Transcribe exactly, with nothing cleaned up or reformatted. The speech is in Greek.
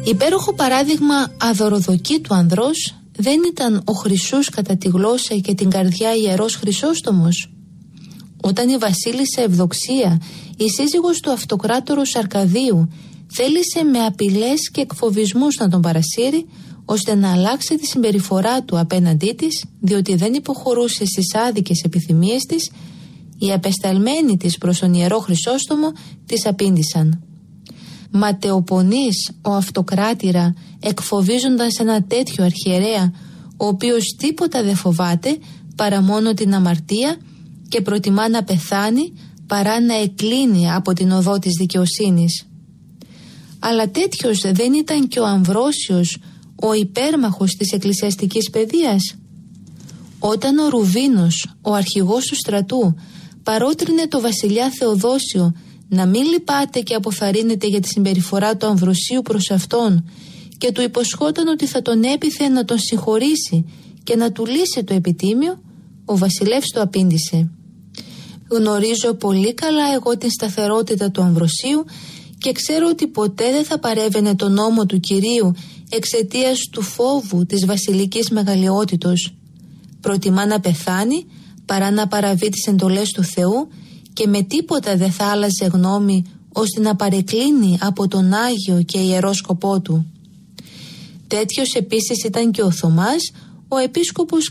Υπέροχο παράδειγμα αδωροδοκήτου ανδρός δεν ήταν ο Χρυσούς κατά τη γλώσσα και την καρδιά Ιερός Χρυσόστομος? Όταν η βασίλισσα Ευδοξία, η σύζυγος του αυτοκράτορος Αρκαδίου, θέλησε με απειλές και εκφοβισμούς να τον παρασύρει, ώστε να αλλάξει τη συμπεριφορά του απέναντί της, διότι δεν υποχωρούσε στις άδικες επιθυμίες της, οι απεσταλμένοι της προς τον Ιερό Χρυσόστομο της απήντησαν: «Ματαιοπονείς ο αυτοκράτηρα, εκφοβίζοντας ένα τέτοιο αρχιερέα, ο οποίος τίποτα δεν φοβάται παρά μόνο την αμαρτία και προτιμά να πεθάνει παρά να εκλίνει από την οδό της δικαιοσύνης». Αλλά τέτοιος δεν ήταν και ο Αμβρόσιος, ο υπέρμαχος της εκκλησιαστικής παιδείας? Όταν ο Ρουβίνος, ο αρχηγός του στρατού, παρότρινε το βασιλιά Θεοδόσιο να μην λυπάται και αποθαρρύνεται για τη συμπεριφορά του Αμβροσίου προς αυτόν και του υποσχόταν ότι θα τον έπιθε να τον συγχωρήσει και να του λύσει το επιτίμιο, ο βασιλεύς του απήντησε: «Γνωρίζω πολύ καλά εγώ την σταθερότητα του Αμβροσίου και ξέρω ότι ποτέ δεν θα παρέβαινε τον νόμο του Κυρίου εξαιτίας του φόβου της βασιλικής μεγαλειότητος. Προτιμά να πεθάνει παρά να παραβεί τις εντολές του Θεού και με τίποτα δεν θα άλλαζε γνώμη ώστε να παρεκκλίνει από τον Άγιο και ιερό σκοπό του». Τέτοιος επίσης ήταν και ο Θωμάς, ο επίσκοπος